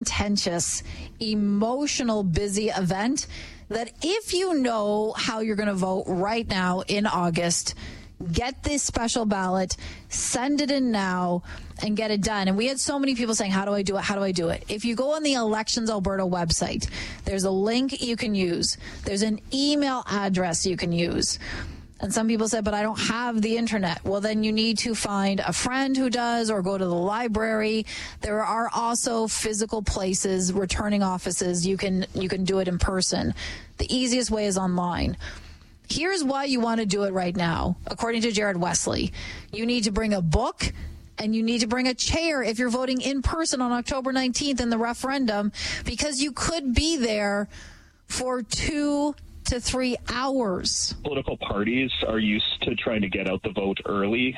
contentious, emotional, busy event that if you know how you're going to vote right now in August, get this special ballot, send it in now, and get it done. And we had so many people saying, how do I do it? How do I do it? If you go on the Elections Alberta website, there's a link you can use. There's an email address you can use. And some people said, but I don't have the internet. Well, then you need to find a friend who does or go to the library. There are also physical places, returning offices. You can do it in person. The easiest way is online. Here's why you want to do it right now. According to Jared Wesley, you need to bring a book and you need to bring a chair if you're voting in person on October 19th in the referendum, because you could be there for 2 to 3 hours. Political parties are used to trying to get out the vote early.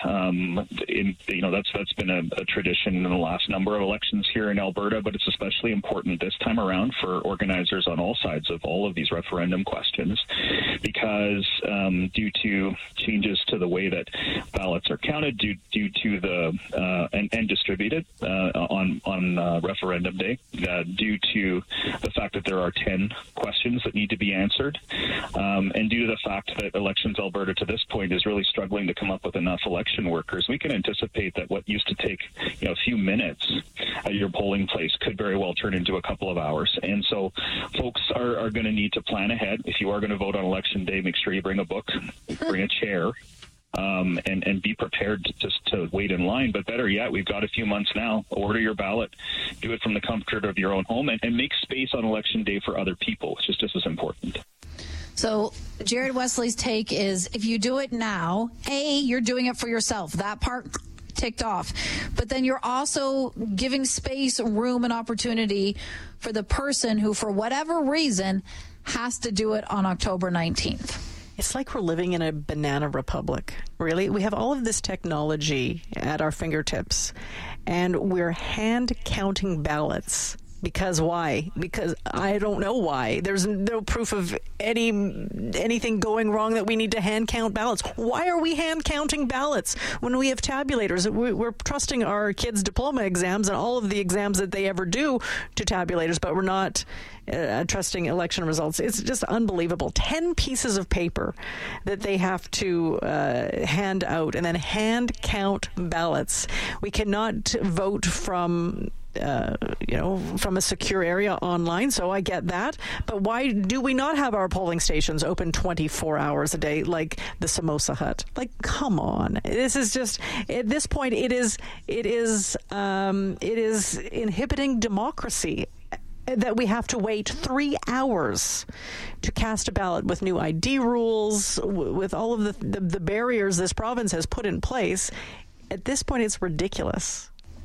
That's been a tradition in the last number of elections here in Alberta, but it's especially important this time around for organizers on all sides of all of these referendum questions, because due to changes to the way that ballots are counted, due to the and distributed on referendum day, due to the fact that there are 10 questions that need to be answered. And due to the fact that Elections Alberta to this point is really struggling to come up with enough election workers, we can anticipate that what used to take a few minutes at your polling place could very well turn into a couple of hours. And so folks are going to need to plan ahead. If you are going to vote on Election Day, make sure you bring a book, bring a chair, and be prepared to wait in line. But better yet, we've got a few months now. Order your ballot, do it from the comfort of your own home, and make space on Election Day for other people. It's just as important. So Jared Wesley's take is, if you do it now, you're doing it for yourself. That part ticked off. But then you're also giving space, room, and opportunity for the person who, for whatever reason, has to do it on October 19th. It's like we're living in a banana republic, really. We have all of this technology at our fingertips, and we're hand counting ballots. Because why? Because I don't know why. There's no proof of anything going wrong that we need to hand count ballots. Why are we hand counting ballots when we have tabulators? We're trusting our kids' diploma exams and all of the exams that they ever do to tabulators, but we're not trusting election results. It's just unbelievable. 10 pieces of paper that they have to hand out and then hand count ballots. We cannot vote from from a secure area online, so I get that. But why do we not have our polling stations open 24 hours a day like the Samosa Hut? Like, come on. This is just, at this point, it is inhibiting democracy that we have to wait 3 hours to cast a ballot with new ID rules, with all of the barriers this province has put in place. At this point, it's ridiculous.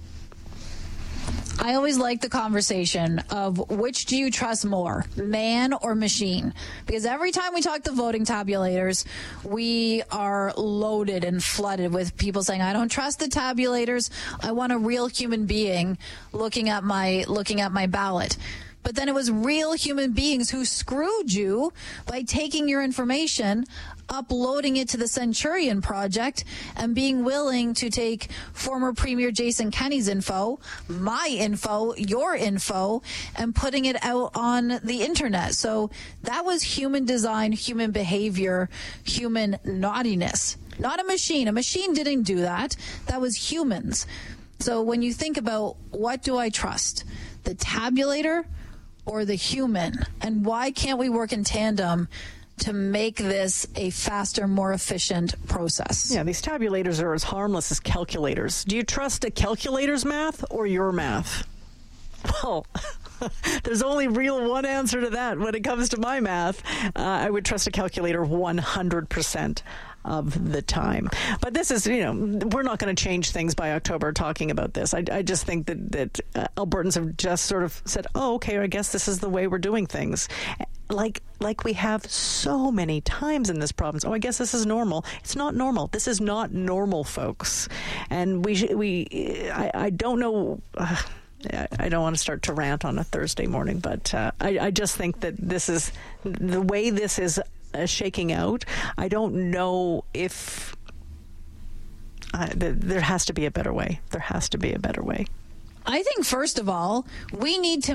I always like the conversation of which do you trust more, man or machine? Because every time we talk to voting tabulators, we are loaded and flooded with people saying, I don't trust the tabulators. I want a real human being looking at my ballot. But then it was real human beings who screwed you by taking your information, uploading it to the Centurion Project, and being willing to take former Premier Jason Kenney's info, my info, your info, and putting it out on the internet. So that was human design, human behavior, human naughtiness. Not a machine. A machine didn't do that. That was humans. So when you think about, what do I trust? The tabulator or the human? And why can't we work in tandem to make this a faster, more efficient process? Yeah, these tabulators are as harmless as calculators. Do you trust a calculator's math or your math? Well, there's only real one answer to that. When it comes to my math, I would trust a calculator 100% of the time. But this is, we're not going to change things by October talking about this. I just think that Albertans have just sort of said, oh, okay, I guess this is the way we're doing things. Like we have so many times in this province. Oh, I guess this is normal. It's not normal. This is not normal, folks. And I don't know. I don't want to start to rant on a Thursday morning, but I just think that this is the way this is shaking out. I don't know if there has to be a better way. There has to be a better way. I think, first of all, we need to